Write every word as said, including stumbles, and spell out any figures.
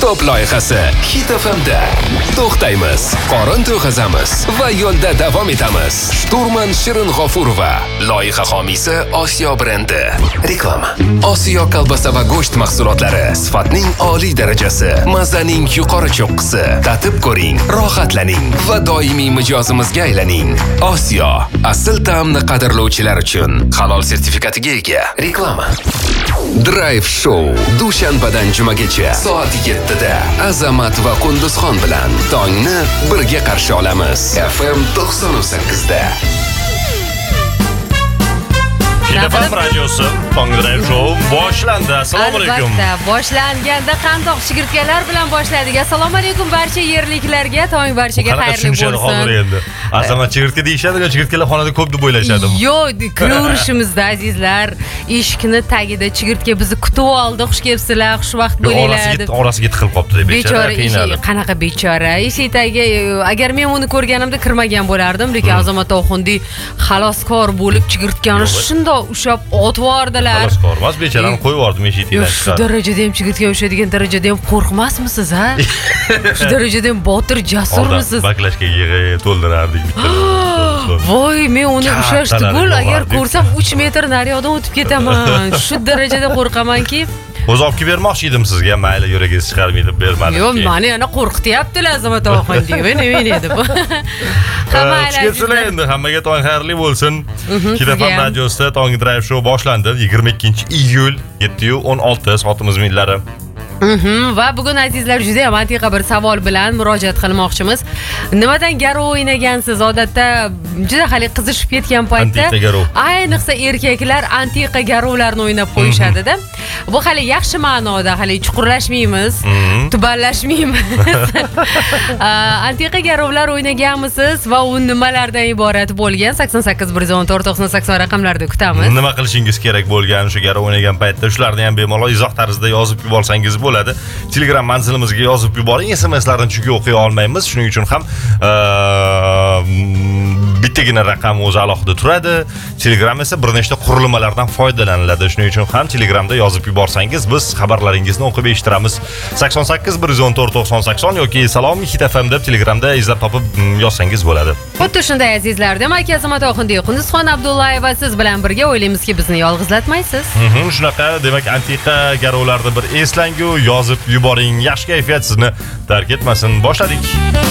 Kitob loyihasi Hit F M'da. To'xtaymiz, qorin to'g'azamiz va yo'lda davom etamiz. Shturman Shirin G'ofurova, loyiha homiysi Osiyo brendi. Reklama. Osiyo kolbasa va go'sht mahsulotlari sifatning oliy darajasi, mazaning yuqori cho'qqisi. Tatib ko'ring, rohatlaning va doimiy mijozimizga aylaning. Osiyo asl ta'mni qadrlovchilar uchun halol sertifikatiga ega. Reklama. Drive Show dushanbadan jumagacha soat yettida Azamat va Qunduzxon bilan tongni birga qarshi olamiz. F M to'qson sakkizda. Hit F M radiosi Tong Drive Show boshlandi. Assalomu alaykum. Albatta, boshlanganda qandoq chigirtkalar bilan boshladik. Assalomu alaykum barcha yerliklarga, tong barchaga xayrli bo'lsin. Azamat chigirtka deyishadi, chigirtkalar xonada ko'p deb o'ylashadi. Yo'q, kiraverishimizda azizlar, eshikni tagida chigirtka bizni kutib oldi. Xush kelibsizlar, xushvaqt bo'linglar deb. Orasiga tiqilib qopti deb bechora qiynaldi. Qanaqa bechora? Eshik tagiga agar men uni ko'rganimda kirmagan bo'lardim, lekin Azamat Oxundi xaloskor bo'lib chigirtkani shundoq ushab otvordilar. Xaloskor emas, bechorani qo'yib yubordim eshikdan. Shu darajada ham chigirtka ushadigan darajada ham qo'rqmasmisiz, ha? Shu darajada ham botir jasurmisiz? Baklashga yig'i to'ldirardik. Voy, men uni ushlashdi-gul, agar ko'rsam uch metr naryoqdan o'tib ketaman. Shu darajada qo'rqamanki, o'zi olib kelib bermoqchi edim sizga, mayli yuragingiz chiqarmaydi deb bermadim. Yo'q, meni yana qo'rqityaptilar Azamat Oxundi. Nima edi bu? Hamma endi hammaga tong xayrli bo'lsin. Hit F M radiosida Tong Drive Show boshlandi. yigirma ikkinchi iyul yetti o'n olti soatimiz minlari. Va bugun azizlar juda ham antiqa bir savol bilan murojaat qilmoqchimiz. Nimadan garov o'ynagansiz? Odatda juda hali qizishib ketgan paytda ayniqsa erkaklar antiqa garovlarni o'ynab qo'yishadi-da. Bu hali yaxshi ma'noda, hali chuqurlashmaymiz, tubanlashmaymiz. Antiqa garovlar o'ynaganmisiz va u nimalardan iborat bo'lgan? sakson sakkiz bir yuz o'n to'rt to'qson sakson raqamlarda kutamiz. Nima qilishingiz kerak bo'lgan o'sha garov o'ynagan paytda shularni ham bemalol izoh tarzida yozib yuborsangiz bo'ladi. Telegram manzilimizga yozib yuboring. S M S'larni chunki o'qiy olmaymiz. Shuning uchun ham bittagina raqam o'zi alohida turadi. Telegram esa bir nechta qurilmalardan foydalaniladi. Shuning uchun ham Telegramda yozib yuborsangiz biz xabarlaringizni o'qib eshittiramiz. sakson sakkiz bir yuz o'n to'rt to'qson sakson yoki salom Hit F M deb Telegramda izlab topib yozsangiz bo'ladi. Xuddi shunday azizlar, demak Azamat Oxundi, Qunduzxon Abdullayeva siz bilan birga o'ylaymizki, bizni yolg'izlatmaysiz. Mhm, shunaqa, demak antiqa garovlarni bir eslangu yozib yuboring. Yaxshi kayfiyat sizni tark etmasin. Boshladik.